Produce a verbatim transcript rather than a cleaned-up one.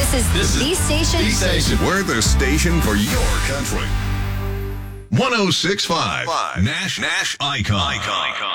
This is This the is station. the station. We're the station for your country. one oh six point five Nash Nash Icon. Icon.